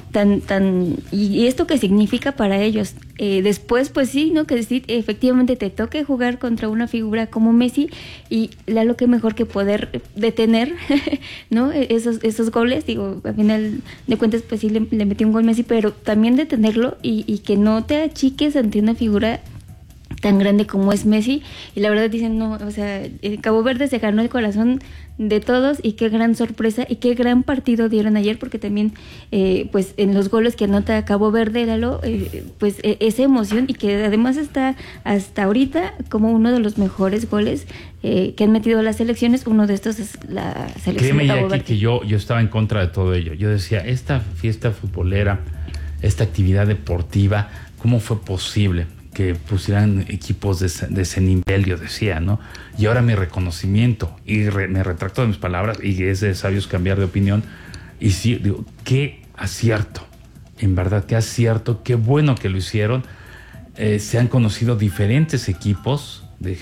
y esto que significa para ellos. Después, pues sí, ¿no? Que sí, efectivamente te toque jugar contra una figura como Messi, y lo que mejor que poder detener, ¿no? Esos goles, digo, al final de cuentas, pues sí le metió un gol Messi, pero también detenerlo y que no te achiques ante una figura tan grande como es Messi. Y la verdad dicen, no, o sea, Cabo Verde se ganó el corazón de todos, y qué gran sorpresa y qué gran partido dieron ayer, porque también pues en los goles que anota Cabo Verde, pues esa emoción, y que además está hasta ahorita como uno de los mejores goles que han metido las selecciones. Uno de estos es la selección de Cabo Verde. Que yo estaba en contra de todo ello. Yo decía, esta fiesta futbolera, esta actividad deportiva, ¿cómo fue posible que pusieran equipos de ese nivel? Yo decía, ¿no? Y ahora mi reconocimiento, y me retracto de mis palabras, y es de sabios cambiar de opinión, y sí, digo, qué acierto, en verdad, qué acierto, qué bueno que lo hicieron. Se han conocido diferentes equipos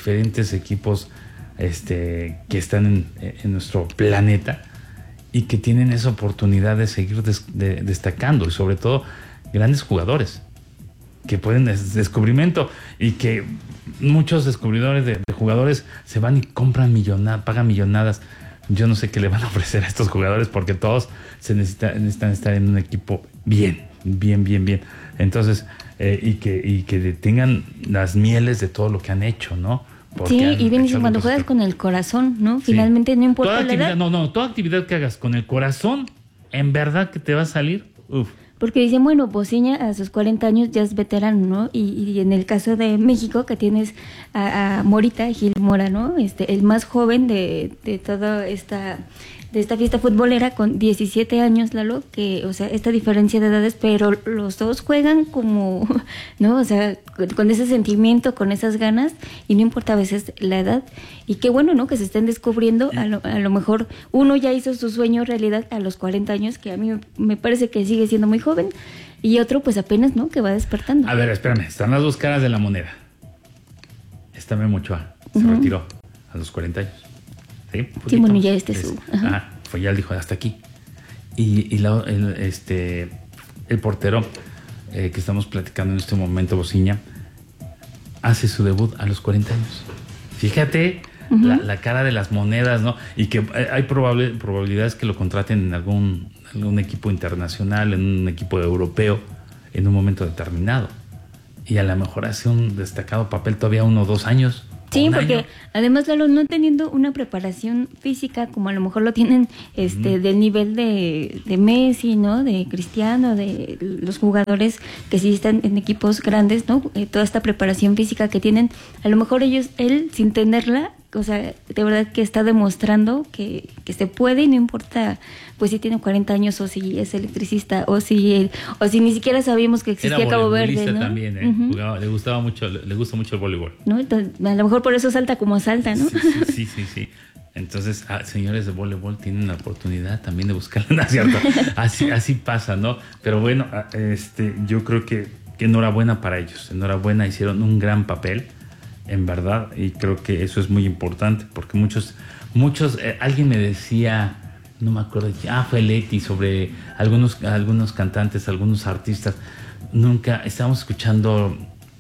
que están en nuestro planeta, y que tienen esa oportunidad de seguir destacando, y sobre todo grandes jugadores que pueden descubrimiento, y que muchos descubridores de jugadores se van y compran pagan millonadas. Yo no sé qué le van a ofrecer a estos jugadores, porque todos necesitan estar en un equipo bien. Entonces, y que tengan las mieles de todo lo que han hecho, ¿no? Porque sí, y bien dicen, cuando juegas con el corazón, ¿no? Sí. Finalmente no importa la edad. Toda actividad que hagas con el corazón, en verdad que te va a salir, Porque dicen, bueno, Bociña a sus 40 años ya es veterano, ¿no? Y en el caso de México, que tienes a Morita, Gil Mora, ¿no? El más joven de toda esta fiesta futbolera, con 17 años, Lalo, que, o sea, esta diferencia de edades, pero los dos juegan como, ¿no? O sea, con ese sentimiento, con esas ganas, y no importa a veces la edad. Y qué bueno, ¿no? Que se estén descubriendo. A lo mejor uno ya hizo su sueño realidad a los 40 años, que a mí me parece que sigue siendo muy joven, y otro pues apenas, ¿no? Que va despertando. A ver, espérame, están las dos caras de la moneda. Esta Memo Ochoa se retiró a los 40 años. Sí, bueno, ya su... ya él dijo, hasta aquí. el portero que estamos platicando en este momento, Bociña, hace su debut a los 40 años. Fíjate la cara de las monedas, ¿no? Y que hay probabilidades que lo contraten en algún equipo internacional, en un equipo europeo, en un momento determinado. Y a lo mejor hace un destacado papel todavía 1 o 2 años. Sí, porque además, Lalo, no teniendo una preparación física como a lo mejor lo tienen del nivel de Messi, ¿no? De Cristiano, de los jugadores que sí están en equipos grandes, ¿no? Toda esta preparación física que tienen, a lo mejor él sin tenerla, o sea, de verdad que está demostrando que se puede y no importa pues si tiene 40 años o si es electricista o si ni siquiera sabíamos que existía Cabo Verde, ¿no? También, jugaba, le gusta mucho el voleibol, ¿no? Entonces, a lo mejor por eso salta como salta, ¿no? Sí. Entonces, señores de voleibol tienen la oportunidad también de buscarla, ¿no es cierto? Así pasa, ¿no? Pero bueno, yo creo que enhorabuena para ellos, enhorabuena, hicieron un gran papel, en verdad, y creo que eso es muy importante, porque muchos alguien me decía, no me acuerdo, fue Leti, sobre algunos cantantes, algunos artistas, nunca, estábamos escuchando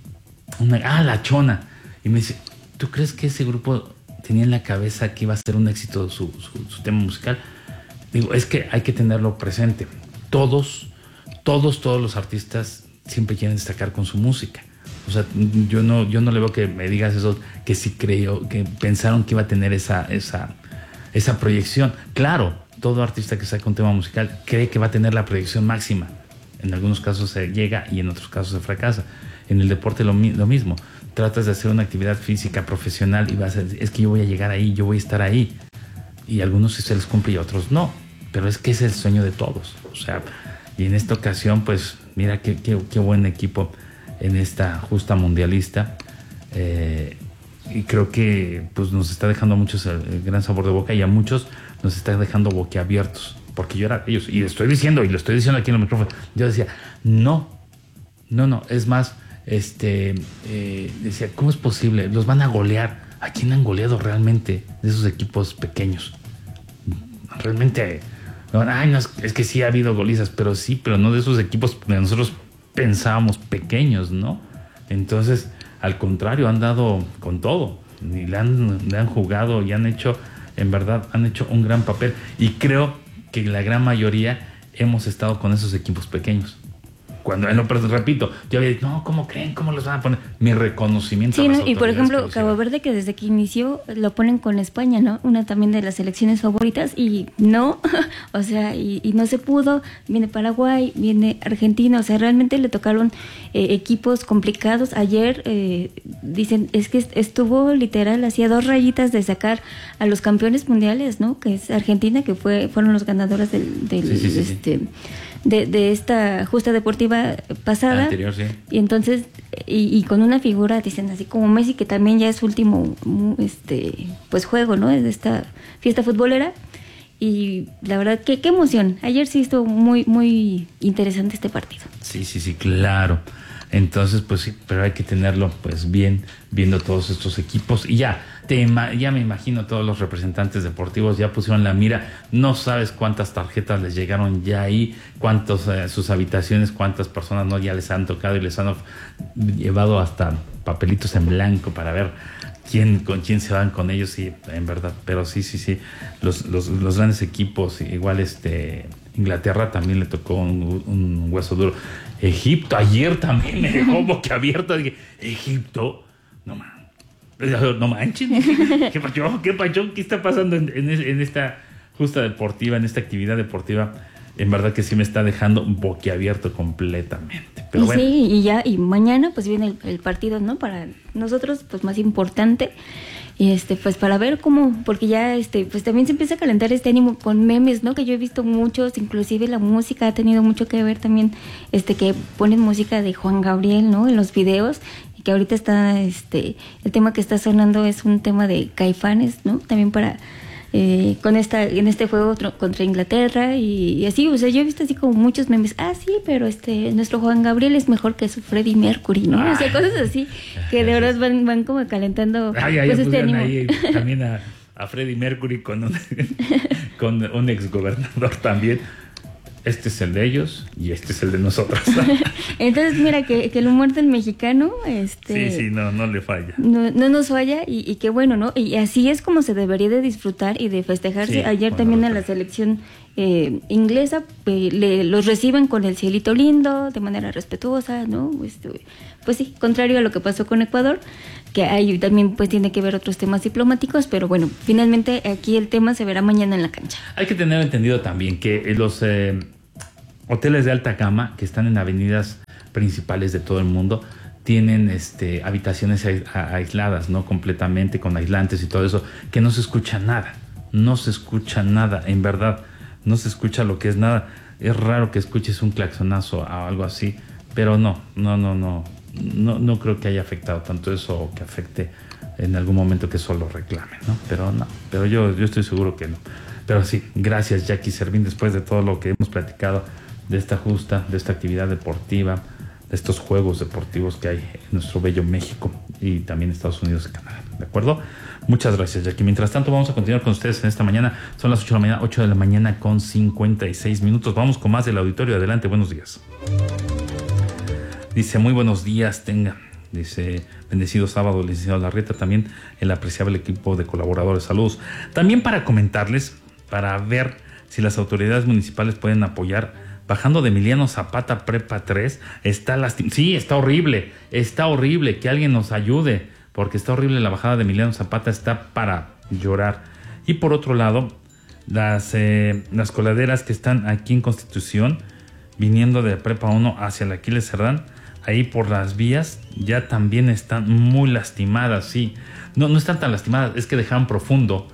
La Chona, y me dice, ¿tú crees que ese grupo tenía en la cabeza que iba a ser un éxito su tema musical? Digo, es que hay que tenerlo presente. Todos los artistas siempre quieren destacar con su música. O sea, yo no le veo que me digas eso, que sí creo, que pensaron que iba a tener esa proyección. Claro, todo artista que saca un tema musical cree que va a tener la proyección máxima. En algunos casos se llega y en otros casos se fracasa. En el deporte lo mismo. Tratas de hacer una actividad física profesional y vas a decir, es que yo voy a llegar ahí, yo voy a estar ahí. Y a algunos sí se les cumple y a otros no. Pero es que es el sueño de todos. O sea, y en esta ocasión, pues, mira qué buen equipo en esta justa mundialista, y creo que pues nos está dejando a muchos el gran sabor de boca, y a muchos nos está dejando boquiabiertos, porque yo era ellos, y lo estoy diciendo aquí en el micrófono, yo decía, no, es más, decía, ¿cómo es posible? Los van a golear. ¿A quién han goleado realmente de esos equipos pequeños? Realmente, no, es que sí ha habido golizas, pero no de esos equipos que nosotros pensábamos pequeños, ¿no? Entonces, al contrario, han dado con todo, y le han jugado y han hecho un gran papel, y creo que la gran mayoría hemos estado con esos equipos pequeños. Pero repito, yo había dicho, no, ¿cómo creen? ¿Cómo los van a poner? Mi reconocimiento a las autoridades. Y por ejemplo, Cabo Verde, que desde que inició lo ponen con España, ¿no? Una también de las selecciones favoritas, y no, o sea, y no se pudo. Viene Paraguay, viene Argentina, o sea, realmente le tocaron equipos complicados. Ayer dicen, es que estuvo literal, hacía 2 rayitas de sacar a los campeones mundiales, ¿no? Que es Argentina, que fueron los ganadores de esta justa deportiva pasada. Anterior, sí. Y entonces, y con una figura, dicen así como Messi, que también ya es su último pues juego, ¿no? De esta fiesta futbolera. Y la verdad, qué emoción. Ayer sí estuvo muy, muy interesante este partido. Sí, claro. Entonces, pues sí, pero hay que tenerlo pues bien, viendo todos estos equipos. Y ya me imagino todos los representantes deportivos ya pusieron la mira. No sabes cuántas tarjetas les llegaron ya ahí, sus habitaciones, cuántas personas no ya les han tocado y les han llevado hasta papelitos en blanco para ver con quién se van con ellos. Sí, en verdad. Pero sí, los grandes equipos, igual Inglaterra también le tocó un hueso duro. Egipto ayer también me dejó boquiabierto. Dije, Egipto, no manches. ¿Qué pacho? ¿Qué está pasando en esta justa deportiva, en esta actividad deportiva? En verdad que sí me está dejando boquiabierto completamente. Pero bueno. Sí, y mañana pues viene el partido, ¿no? Para nosotros pues más importante. Y pues para ver cómo, porque ya pues también se empieza a calentar este ánimo con memes, ¿no? Que yo he visto muchos, inclusive la música ha tenido mucho que ver también, que ponen música de Juan Gabriel, ¿no? En los videos, y que ahorita está, el tema que está sonando es un tema de Caifanes, ¿no? También para en este juego contra Inglaterra y así, o sea, yo he visto así como muchos memes, sí, pero nuestro Juan Gabriel es mejor que su Freddie Mercury, ¿no? O sea, cosas así que de verdad van como calentando pues este ánimo. Ahí también a Freddie Mercury con un exgobernador también. este es el de ellos y este es el de nosotros. Entonces, mira, que el humor del mexicano, sí, no le falla. No nos falla y qué bueno, ¿no? Y así es como se debería de disfrutar y de festejarse. Sí, ayer también a la selección inglesa, los reciben con el cielito lindo, de manera respetuosa, ¿no? Pues sí, contrario a lo que pasó con Ecuador, que ahí también pues tiene que ver otros temas diplomáticos, pero bueno, finalmente aquí el tema se verá mañana en la cancha. Hay que tener entendido también que los hoteles de alta gama que están en avenidas principales de todo el mundo tienen habitaciones aisladas, ¿no? Completamente con aislantes y todo eso, que no se escucha nada, en verdad, no se escucha lo que es nada. Es raro que escuches un claxonazo o algo así, pero no creo que haya afectado tanto eso o que afecte en algún momento que eso lo reclamen, ¿no? Pero yo estoy seguro que no. Pero sí, gracias Jackie Servín, después de todo lo que hemos platicado de esta justa, de esta actividad deportiva, de estos juegos deportivos que hay en nuestro bello México y también Estados Unidos y Canadá, ¿de acuerdo? Muchas gracias, Jackie. Mientras tanto, vamos a continuar con ustedes en esta mañana. Son las 8 de la mañana con 56 minutos. Vamos con más del auditorio. Adelante, buenos días. Dice, muy buenos días, tenga. Dice, bendecido sábado, licenciado Larrieta, también el apreciable equipo de colaboradores. Saludos. También para comentarles, para ver si las autoridades municipales pueden apoyar, bajando de Emiliano Zapata Prepa 3, sí, está horrible, que alguien nos ayude, porque está horrible la bajada de Emiliano Zapata, está para llorar. Y por otro lado, las coladeras que están aquí en Constitución, viniendo de Prepa 1 hacia la Aquiles Cerdán, ahí por las vías, ya también están muy lastimadas, sí. No están tan lastimadas, es que dejaron profundo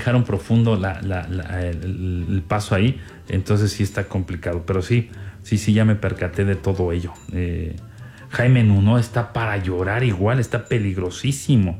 el paso ahí, entonces sí está complicado, pero sí, ya me percaté de todo ello. Jaime Nuno está para llorar igual, está peligrosísimo.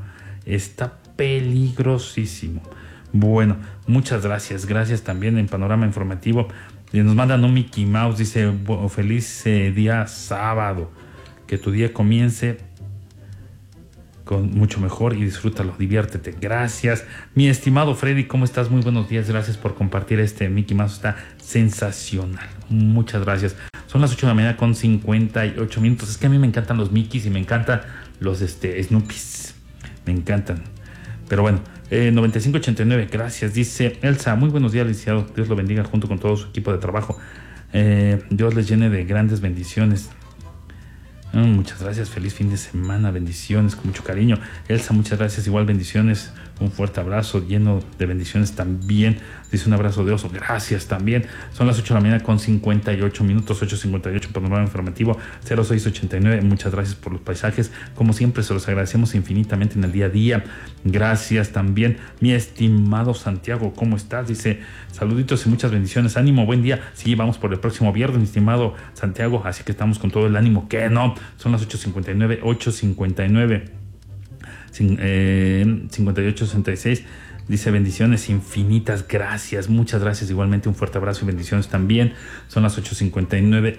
Bueno, muchas gracias también en Panorama Informativo. Nos mandan un Mickey Mouse, dice, feliz día sábado, que tu día comience con mucho mejor y disfrútalo, diviértete. Gracias, mi estimado Freddy, ¿cómo estás? Muy buenos días, gracias por compartir Mickey Mouse, está sensacional. Muchas gracias. Son las 8 de la mañana con 58 minutos. Es que a mí me encantan los Mickeys y me encantan los Snoopies. Me encantan. Pero bueno, 9589, gracias. Dice Elsa, muy buenos días, licenciado. Dios lo bendiga junto con todo su equipo de trabajo. Dios les llene de grandes bendiciones. Muchas gracias, feliz fin de semana, bendiciones, con mucho cariño. Elsa, muchas gracias, igual bendiciones, un fuerte abrazo lleno de bendiciones también. Dice un abrazo de oso, gracias también. Son las 8 de la mañana con 58 minutos, 8:58, Panorama Informativo 0689. Muchas gracias por los paisajes, como siempre se los agradecemos infinitamente en el día a día. Gracias también, mi estimado Santiago, ¿cómo estás? Dice, saluditos y muchas bendiciones, ánimo, buen día. Sí, vamos por el próximo viernes, mi estimado Santiago, así que estamos con todo el ánimo, que no. Son las 8:59, 58:66. Dice, bendiciones infinitas, gracias, muchas gracias, igualmente un fuerte abrazo y bendiciones también. Son las 8:59,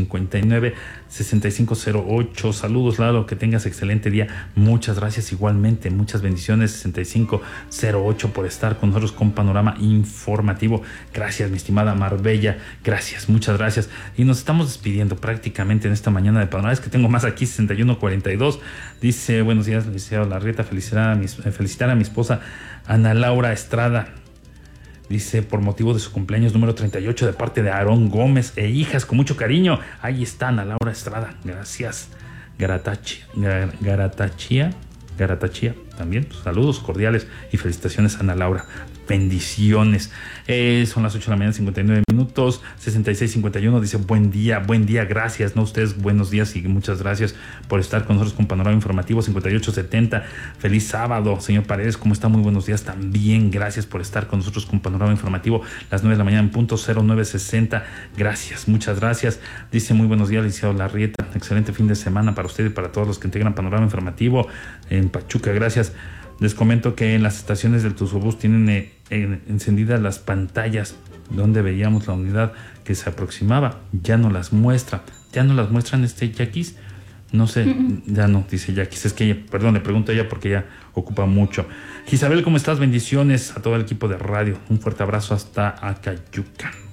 6508. Saludos, Lalo, que tengas excelente día. Muchas gracias, igualmente, muchas bendiciones. 6508 por estar con nosotros con Panorama Informativo. Gracias, mi estimada Marbella, gracias, muchas gracias. Y nos estamos despidiendo prácticamente en esta mañana de Panorama. Es que tengo más aquí, 6142. Dice, buenos días, licenciado Larrieta, felicitar a mi esposa Ana Laura Estrada. Dice, por motivo de su cumpleaños número 38, de parte de Aarón Gómez e hijas, con mucho cariño. Ahí está Ana Laura Estrada, gracias. Garatachía también, saludos cordiales y felicitaciones a Ana Laura. Bendiciones. Son las 8 de la mañana, 59 minutos, 6651. Dice, buen día, gracias, no ustedes, buenos días y muchas gracias por estar con nosotros con Panorama Informativo. 5870, feliz sábado, señor Paredes, ¿cómo está? Muy buenos días también, gracias por estar con nosotros con Panorama Informativo, las 9 de la mañana en punto, 0960, gracias, muchas gracias. Dice, muy buenos días, licenciado Larrieta, excelente fin de semana para usted y para todos los que integran Panorama Informativo en Pachuca, gracias. Les comento que en las estaciones del Tuzobús tienen encendidas las pantallas donde veíamos la unidad que se aproximaba. Ya no las muestran, Yaquis. No sé, ya no, dice Yaquis. Es que ella, perdón, le pregunto a ella porque ella ocupa mucho. Isabel, ¿cómo estás? Bendiciones a todo el equipo de radio. Un fuerte abrazo hasta Acayuca.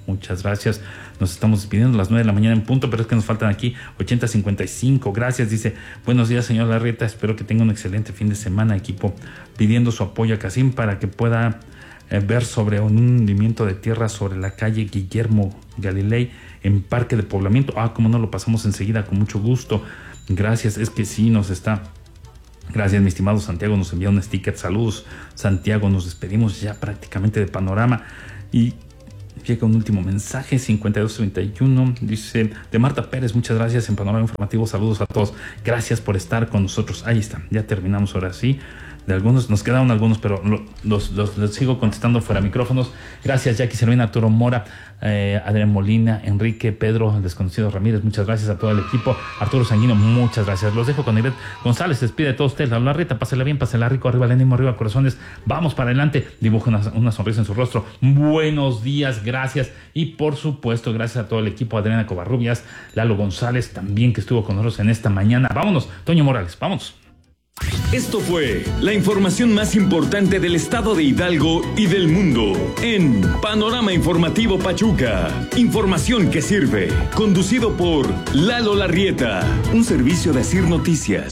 muchas gracias. Nos estamos despidiendo a las 9 de la mañana en punto, pero es que nos faltan aquí 8055. Gracias, dice, buenos días, señor Larrieta, espero que tenga un excelente fin de semana, equipo, pidiendo su apoyo a Casim para que pueda ver sobre un hundimiento de tierra sobre la calle Guillermo Galilei en Parque de Poblamiento. Como no, lo pasamos enseguida con mucho gusto. Gracias, es que sí nos está. Gracias, mi estimado Santiago, nos envía un sticker. Saludos, Santiago, nos despedimos ya prácticamente de Panorama. Y llega un último mensaje, 5231, dice, de Marta Pérez, muchas gracias en Panorama Informativo, saludos a todos, gracias por estar con nosotros. Ahí está, ya terminamos ahora sí. De algunos, nos quedaron algunos, pero los sigo contestando fuera micrófonos. Gracias, Jackie Servina, Arturo Mora, Adrián Molina, Enrique, Pedro, el desconocido Ramírez, muchas gracias a todo el equipo. Arturo Sanguino, muchas gracias. Los dejo con Ivette González, se despide de todos ustedes. La Larrieta, pásela bien, pásela rico, arriba el ánimo, arriba corazones, vamos para adelante, dibuja una sonrisa en su rostro. Buenos días, gracias. Y por supuesto, gracias a todo el equipo, Adriana Covarrubias, Lalo González, también que estuvo con nosotros en esta mañana. Vámonos, Toño Morales, vámonos. Esto fue la información más importante del estado de Hidalgo y del mundo en Panorama Informativo Pachuca. Información que sirve. Conducido por Lalo Larrieta. Un servicio de Asir Noticias.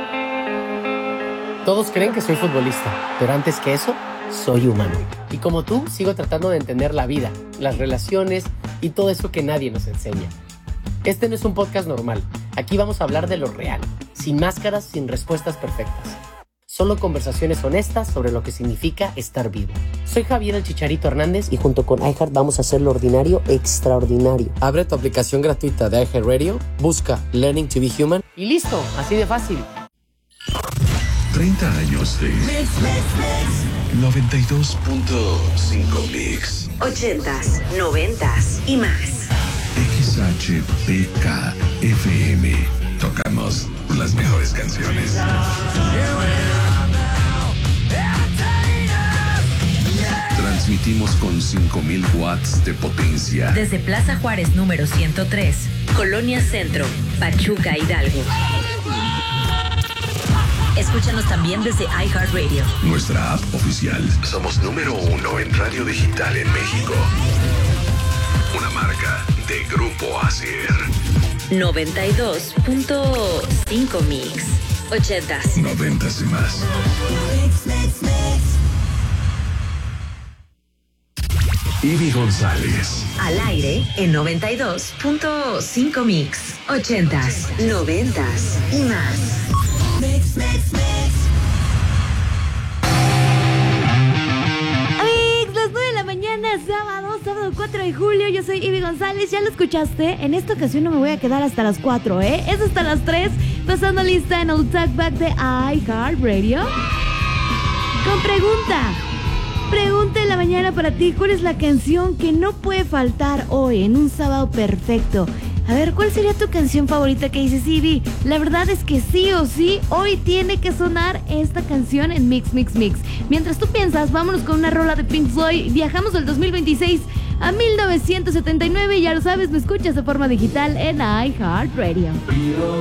Todos creen que soy futbolista, pero antes que eso, soy humano. Y como tú, sigo tratando de entender la vida, las relaciones y todo eso que nadie nos enseña. Este no es un podcast normal. Aquí vamos a hablar de lo real, sin máscaras, sin respuestas perfectas. Solo conversaciones honestas sobre lo que significa estar vivo. Soy Javier el Chicharito Hernández y junto con iHeart vamos a hacer lo ordinario extraordinario. Abre tu aplicación gratuita de iHeartRadio, busca Learning to be Human y listo, así de fácil. 30 años de 92.5 Mix. 80s, 90s y más. XHPK FM. Tocamos las mejores canciones. Transmitimos con 5,000 watts de potencia. Desde Plaza Juárez número 103, Colonia Centro, Pachuca, Hidalgo. Escúchanos también desde iHeartRadio. Nuestra app oficial. Somos número 1 en radio digital en México. Una marca de Grupo Asir. 92.5 Mix. 80s. 90s y más. Ivy González. Al aire en 92.5 Mix. 80s, 90s y más. Las 9 de la mañana, sábado 4 de julio, yo soy Ivy González, ya lo escuchaste, en esta ocasión no me voy a quedar hasta las 4, es hasta las 3, pasando lista en el Talkback de iHeartRadio, con pregunta en la mañana para ti, ¿cuál es la canción que no puede faltar hoy en un sábado perfecto? A ver, ¿cuál sería tu canción favorita que dices, Ivy? La verdad es que sí o sí, hoy tiene que sonar esta canción en Mix. Mientras tú piensas, vámonos con una rola de Pink Floyd. Viajamos del 2026 a 1979, ya lo sabes, me escuchas de forma digital en iHeartRadio.